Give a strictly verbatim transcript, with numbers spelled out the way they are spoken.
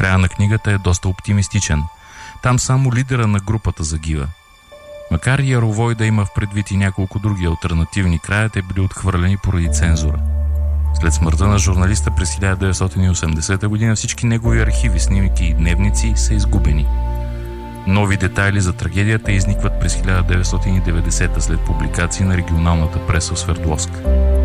Края на книгата е доста оптимистичен. Там само лидера на групата загива. Макар и Яровой да има в предвид и няколко други алтернативни края, те били отхвърлени поради цензура. След смъртта на журналиста през хиляда деветстотин и осемдесета година всички негови архиви, снимки и дневници са изгубени. Нови детайли за трагедията изникват през хиляда деветстотин и деветдесета след публикации на регионалната преса в Свердловск.